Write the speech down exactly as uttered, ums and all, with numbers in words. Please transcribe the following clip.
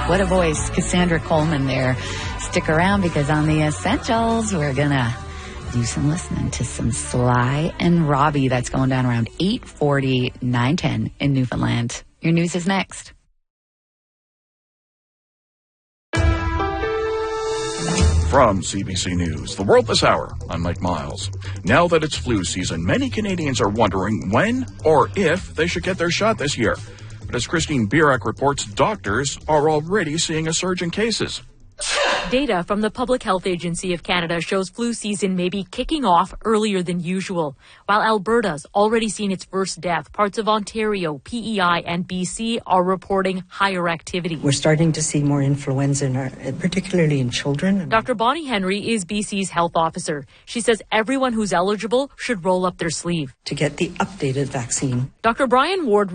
What a voice. Cassandra Coleman there. Stick around because on the Essentials, we're going to do some listening to some Sly and Robbie. That's going down around eight forty, nine ten in Newfoundland. Your news is next. From C B C News, The World This Hour, I'm Mike Miles. Now that it's flu season, many Canadians are wondering when or if they should get their shot this year. But as Christine Bierak reports, doctors are already seeing a surge in cases. Data from the Public Health Agency of Canada shows flu season may be kicking off earlier than usual. While Alberta's already seen its first death, parts of Ontario, P E I, and B C are reporting higher activity. We're starting to see more influenza, in our, particularly in children. Doctor Bonnie Henry is B C's health officer. She says everyone who's eligible should roll up their sleeve To get the updated vaccine. Doctor Brian Ward